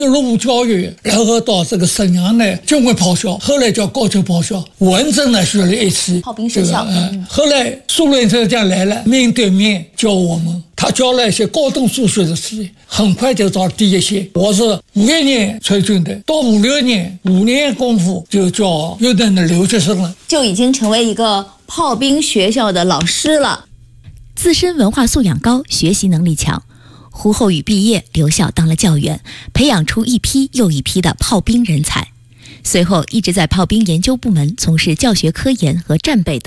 入伍教育，然后到这个沈阳呢军官炮校，后来叫高级炮校，文政呢学了一期炮兵学校。 后来苏联车将来了，面对面教我们，他教了一些高等数学的事情，很快就到第一线。我是51年出军的，到56年5年功夫就教优等的留学生了， 就已经成为一个炮兵学校的老师了。 自身文化素养高，学习能力强。胡厚宇毕业留校当了教员，培养出一批又一批的炮兵人才。随后一直在炮兵研究部门从事教学科研和战备等